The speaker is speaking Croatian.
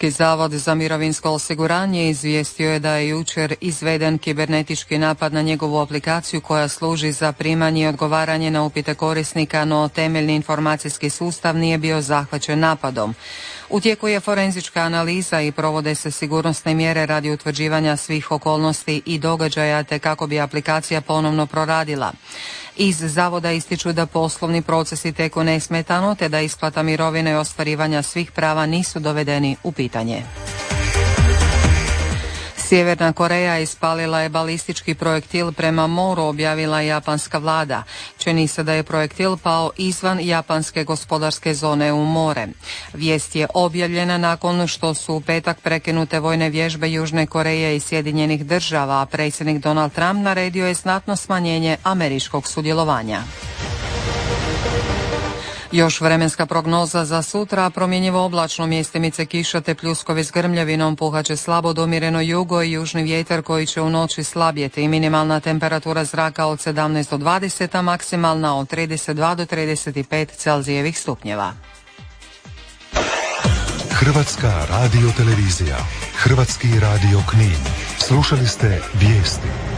Hrvatski zavod za mirovinsko osiguranje izvijestio je da je jučer izveden kibernetički napad na njegovu aplikaciju koja služi za primanje i odgovaranje na upite korisnika, no temeljni informacijski sustav nije bio zahvaćen napadom. U tijeku je forenzička analiza i provode se sigurnosne mjere radi utvrđivanja svih okolnosti i događaja te kako bi aplikacija ponovno proradila. Iz zavoda ističu da poslovni procesi teku nesmetano te da isplata mirovine i ostvarivanja svih prava nisu dovedeni u pitanje. Sjeverna Koreja ispalila je balistički projektil prema moru, objavila je japanska vlada. Čini se da je projektil pao izvan japanske gospodarske zone u more. Vijest je objavljena nakon što su u petak prekinute vojne vježbe Južne Koreje i Sjedinjenih Država, a predsjednik Donald Trump naredio je znatno smanjenje američkog sudjelovanja. Još vremenska prognoza za sutra, promjenjivo oblačno, mjestimice kiša te pljuskovi s grmljavinom, puhat će slabo do umjereno jugo i južni vjetar koji će u noći slabjeti i minimalna temperatura zraka od 17 do 20, a maksimalna od 32 do 35 Celzijevih stupnjeva. Hrvatska radiotelevizija, Hrvatski radio Knin. Slušali ste vijesti.